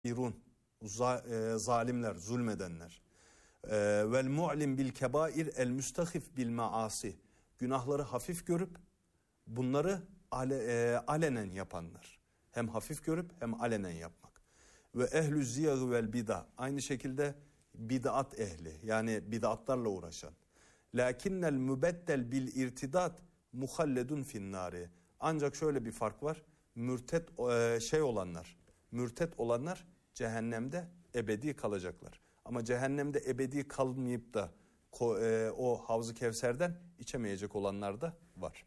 zalimler, zulmedenler. Vel mu'lim bil kebair el müstahif bil maasi. Günahları hafif görüp bunları alenen yapanlar. Hem hafif görüp hem alenen yapmak. Ve ehlü ziyagı vel bid'a. Aynı şekilde bid'at ehli, yani bid'atlarla uğraşan. Lakinnel mübeddel bil irtidat muhalledun finnari. Ancak şöyle bir fark var. Mürtet olanlar cehennemde ebedi kalacaklar. Ama cehennemde ebedi kalmayıp da o Havz-ı Kevser'den içemeyecek olanlar da var.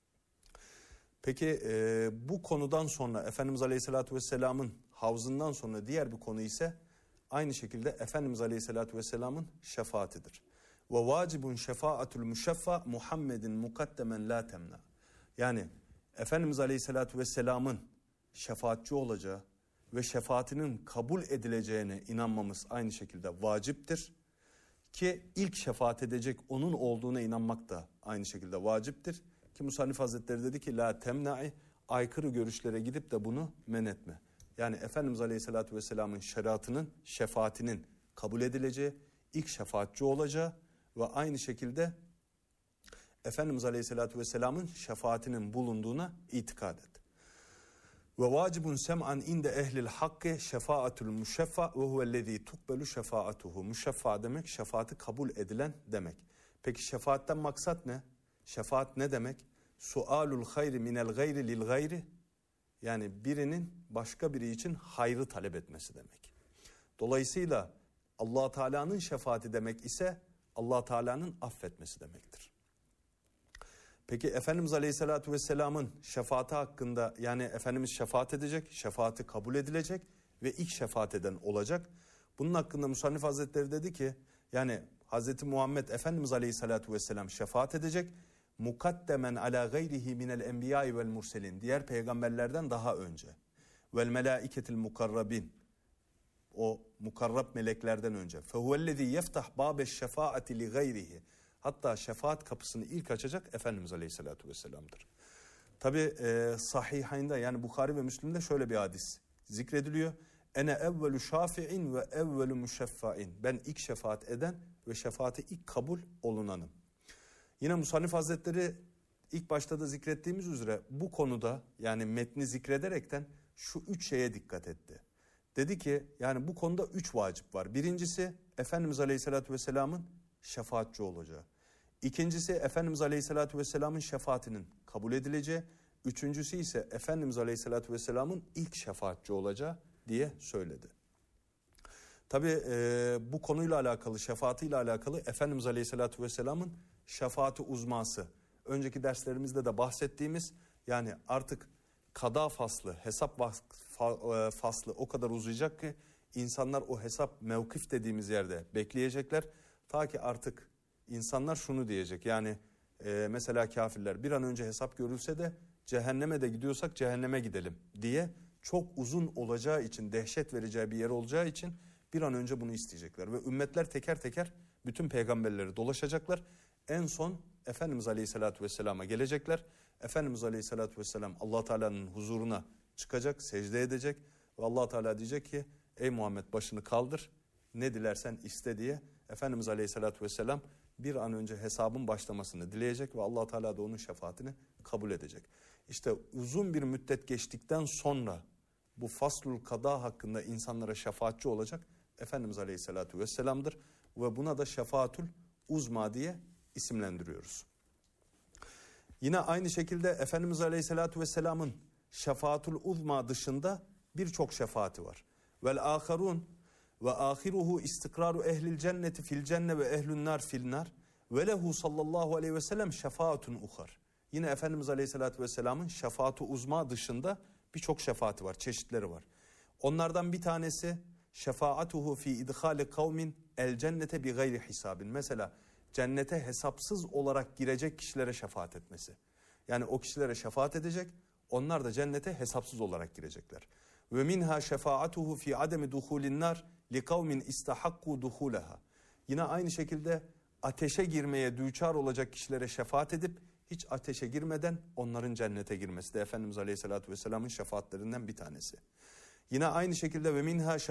Peki bu konudan sonra Efendimiz Aleyhisselatü Vesselam'ın havzından sonra diğer bir konu ise aynı şekilde Efendimiz Aleyhisselatü Vesselam'ın şefaatidir. Ve vacibun şefaatul müşeffa Muhammedin mukaddemen la temna. Yani Efendimiz Aleyhisselatü Vesselam'ın şefaatçi olacağı ve şefaatinin kabul edileceğine inanmamız aynı şekilde vaciptir. Ki ilk şefaat edecek onun olduğuna inanmak da aynı şekilde vaciptir. Ki Musannif Hazretleri dedi ki la temna'i, aykırı görüşlere gidip de bunu men etme. Yani Efendimiz Aleyhisselatü Vesselam'ın şefaatinin kabul edileceği, ilk şefaatçi olacağı ve aynı şekilde Efendimiz Aleyhisselatü Vesselam'ın şefaatinin bulunduğuna itikad et. Ve vacibun sem'an inde ehlil hakkı şefaatul müşeffa ve huvellezî tukbelu şefaatuhu. Müşeffa demek şefaati kabul edilen demek. Peki şefaatten maksat ne? Şefaat ne demek? Sualul hayri minel gayri lil gayri. Yani birinin başka biri için hayrı talep etmesi demek. Dolayısıyla Allah Teala'nın şefaati demek ise Allah Teala'nın affetmesi demektir. Peki Efendimiz Aleyhisselatü Vesselam'ın şefaati hakkında, yani Efendimiz şefaat edecek, şefaati kabul edilecek ve ilk şefaat eden olacak. Bunun hakkında Musannif Hazretleri dedi ki, yani Hazreti Muhammed Efendimiz Aleyhisselatü Vesselam şefaat edecek. Mukaddemen ala gayrihi minel enbiyai vel murselin. Diğer peygamberlerden daha önce. Vel melaiketil mukarrabin. O mukarrab meleklerden önce. Fehuvellezî yeftah bâbeş şefaati li gayrihi. Hatta şefaat kapısını ilk açacak Efendimiz Aleyhisselatü Vesselam'dır. Tabi Sahihayn'da, yani Bukhari ve Müslim'de şöyle bir hadis zikrediliyor. Ene evvelü şafi'in ve evvelü müşeffa'in. Ben ilk şefaat eden ve şefaati ilk kabul olunanım. Yine Musannif Hazretleri ilk başta da zikrettiğimiz üzere bu konuda, yani metni zikrederekten şu üç şeye dikkat etti. Dedi ki yani bu konuda üç vacip var. Birincisi Efendimiz Aleyhisselatü Vesselam'ın şefaatçi olacağı. İkincisi Efendimiz Aleyhisselatü Vesselam'ın şefaatinin kabul edileceği. Üçüncüsü ise Efendimiz Aleyhisselatü Vesselam'ın ilk şefaatçi olacağı diye söyledi. Tabi bu konuyla alakalı, şefaatiyle alakalı Efendimiz Aleyhisselatü Vesselam'ın şefaati uzması. Önceki derslerimizde de bahsettiğimiz, yani artık kada faslı, hesap faslı o kadar uzayacak ki insanlar o hesap mevkif dediğimiz yerde bekleyecekler. Ta ki artık insanlar şunu diyecek, yani mesela kafirler bir an önce hesap görülse de cehenneme de gidiyorsak cehenneme gidelim diye, çok uzun olacağı için, dehşet vereceği bir yer olacağı için bir an önce bunu isteyecekler. Ve ümmetler teker teker bütün peygamberleri dolaşacaklar. En son Efendimiz Aleyhisselatü Vesselam'a gelecekler. Efendimiz Aleyhisselatü Vesselam Allah Teala'nın huzuruna çıkacak, secde edecek. Ve Allah Teala diyecek ki ey Muhammed başını kaldır, ne dilersen iste diye. Efendimiz Aleyhisselatü Vesselam bir an önce hesabın başlamasını dileyecek ve Allah Teala da onun şefaatini kabul edecek. İşte uzun bir müddet geçtikten sonra bu faslul kada hakkında insanlara şefaatçi olacak Efendimiz Aleyhisselatü Vesselam'dır. Ve buna da şefaatul uzma diye isimlendiriyoruz. Yine aynı şekilde Efendimiz Aleyhisselatü Vesselam'ın şefaatul uzma dışında birçok şefaati var. Vel aharun ve ahiruhu istikraru ehlil cenneti fil cenne ve ehlün nar fil nar ve lehu sallallahu aleyhi ve sellem şefaatun uhar. Yine Efendimiz Aleyhisselatü Vesselam'ın şefaat-ı uzma dışında birçok şefaati var, çeşitleri var. Onlardan bir tanesi şefaatuhu fi idhali kavmin el cennete bi gayri hisabin. Mesela cennete hesapsız olarak girecek kişilere şefaat etmesi. Yani o kişilere şefaat edecek, onlar da cennete hesapsız olarak girecekler. Ve minha şefaatuhu fi ademi duhulin nar li kavmin istahakku duhulaha. Yine aynı şekilde ateşe girmeye düçar olacak kişilere şefaat edip hiç ateşe girmeden onların cennete girmesi de Efendimiz Aleyhisselatü Vesselam'ın şefaatlerinden bir tanesi. Yine aynı şekilde ve minha